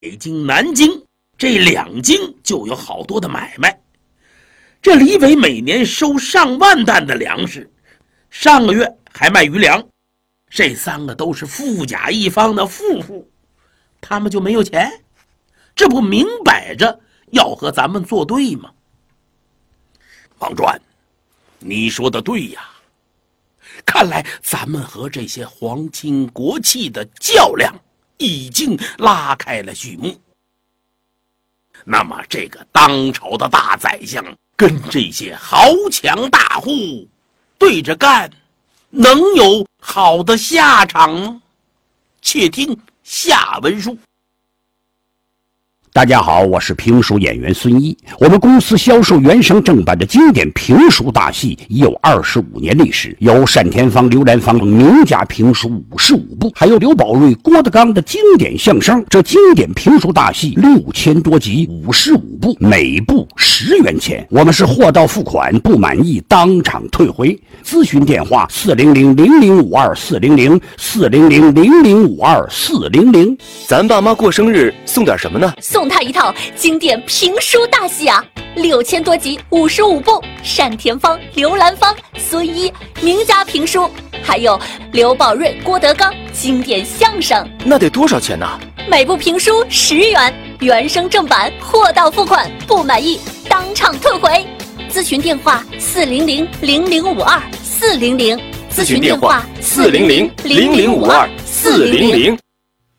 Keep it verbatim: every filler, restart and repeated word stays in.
北京、南京这两京就有好多的买卖。这李伟每年收上万担的粮食，上个月还卖余粮。这三个都是富甲一方的富户，他们就没有钱？这不明摆着要和咱们作对吗？王传，你说的对呀，看来咱们和这些皇亲国戚的较量已经拉开了序幕。那么这个当朝的大宰相跟这些豪强大户对着干，能有好的下场吗？且听下文书。 大家好，我是评书演员孙一。我们公司销售原声正版的经典评书大戏已有二十五年历史，有单田芳、刘兰芳名家评书五十五部，还有刘宝瑞、郭德纲的经典相声。这经典评书大戏六千多集，五十五部，每部十元钱。我们是货到付款，不满意当场退回。咨询电话：四零零零零五二四零零四零零零零五二四零零。 咱爸妈过生日送点什么呢？ 送他一套经典评书大戏啊，六千多集，五十五部，单田芳、刘兰芳、孙一名家评书，还有刘宝瑞、郭德纲经典相声。 那得多少钱呢？ 每部评书十元，原声正版，货到付款，不满意当场退回。咨询电话：四零零零零五二四零零。 咨询电话：四零零零零五二四零零。